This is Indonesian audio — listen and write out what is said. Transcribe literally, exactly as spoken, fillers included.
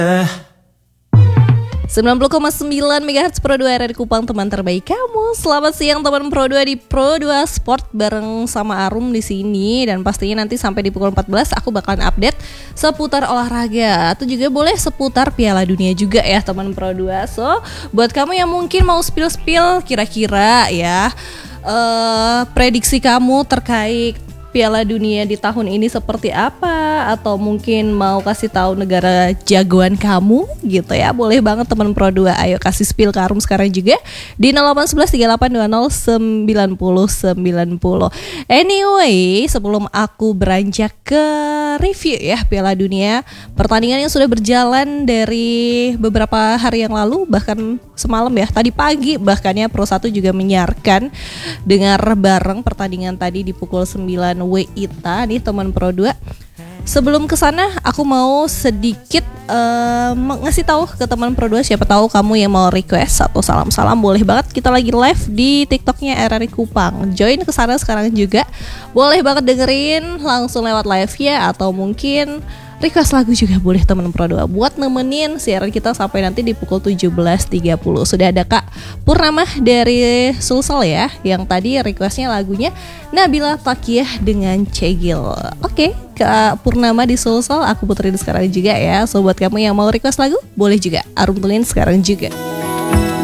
sembilan puluh koma sembilan megahertz Pro dua R R Kupang, teman terbaik kamu. Selamat siang teman Pro dua di Pro dua Sport bareng sama Arum di sini, dan pastinya nanti sampai di pukul empat belas aku bakalan update seputar olahraga atau juga boleh seputar Piala Dunia juga ya teman Pro dua. So, buat kamu yang mungkin mau spill-spill kira-kira ya uh, prediksi kamu terkait Piala Dunia di tahun ini seperti apa, atau mungkin mau kasih tahu negara jagoan kamu gitu ya, boleh banget teman Pro dua. Ayo kasih spill ke Arum sekarang juga di nol delapan satu satu tiga delapan dua nol sembilan nol sembilan nol. Anyway, sebelum aku beranjak ke review ya Piala Dunia, pertandingan yang sudah berjalan dari beberapa hari yang lalu, bahkan semalam ya, tadi pagi bahkan ya, Pro satu juga menyiarkan dengar bareng pertandingan tadi di pukul sembilan W I T A nih teman Pro dua. Sebelum kesana aku mau sedikit uh, ngasih tahu ke teman Pro dua, siapa tahu kamu yang mau request atau salam-salam, boleh banget, kita lagi live di TikToknya R R I Kupang. Join ke sana sekarang juga, boleh banget dengerin langsung lewat live ya, atau mungkin request lagu juga boleh teman Pro dua buat nemenin siaran kita sampai nanti di pukul tujuh belas tiga puluh. Sudah ada Kak Purnama dari Sulsel ya, yang tadi requestnya lagunya Nabila Fakih dengan Cegil. Oke, Kak Purnama di Sulsel, aku puterin sekarang juga ya. So buat kamu yang mau request lagu, boleh juga Arum tulis sekarang juga.